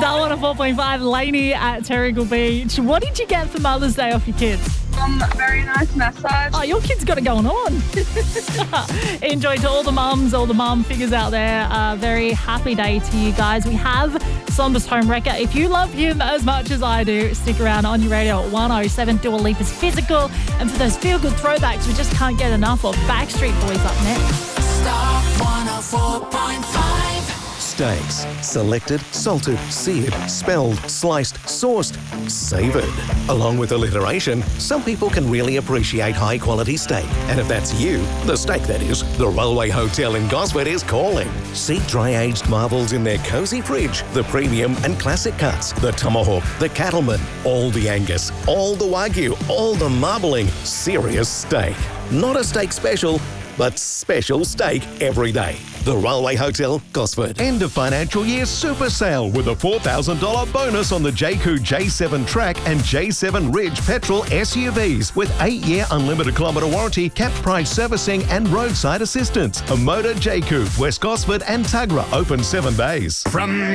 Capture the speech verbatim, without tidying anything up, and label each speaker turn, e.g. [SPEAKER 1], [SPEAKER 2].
[SPEAKER 1] Star one oh four point five, Lainey at Terrigal Beach. What did you get for Mother's Day off your kids?
[SPEAKER 2] Um, a very nice massage.
[SPEAKER 1] Oh, your kids got it going on. Enjoy to all the mums, all the mum figures out there. Uh, very happy day to you guys. We have Slumber's Home Wrecker. If you love him as much as I do, stick around on your radio at one oh seven. Dua Lipa's Physical. And for those feel-good throwbacks we just can't get enough of, Backstreet Boys up next.
[SPEAKER 3] Star one oh four point five.
[SPEAKER 4] Steaks. Selected, salted, seared, spelled, sliced, sourced, savoured. Along with alliteration, some people can really appreciate high-quality steak. And if that's you, the steak that is, the Railway Hotel in Gosford is calling. See dry-aged marvels in their cosy fridge, the premium and classic cuts, the tomahawk, the cattleman, all the Angus, all the Wagyu, all the marbling. Serious steak. Not a steak special, but special steak every day. The Railway Hotel, Gosford.
[SPEAKER 5] End of financial year super sale with a four thousand dollars bonus on the Jayco J seven Track and J seven Ridge petrol S U Vs with eight-year unlimited kilometre warranty, capped price servicing and roadside assistance. A Motor Jayco, West Gosford and Tuggerah, open seven days.
[SPEAKER 3] From